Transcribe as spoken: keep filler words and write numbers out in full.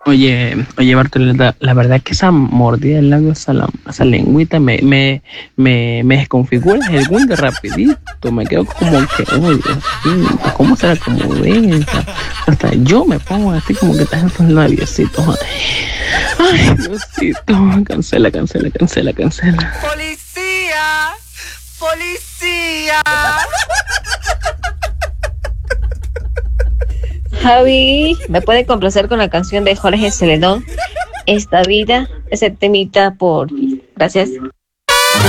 Oye, oye, Bartoleta, la verdad es que esa mordida del labio, esa, la- esa lengüita me, me, me, me desconfigura el Windows rapidito. Me quedo como que, oh Dios mío, ¿cómo será como esa? Hasta yo me pongo así como que estás en esos labiositos. Ay, Diosito, cancela, cancela, cancela, cancela. ¡Policía! ¡Policía! Javi, ¿me puede complacer con la canción de Jorge Celedón? Esta vida, ese temita por... Gracias.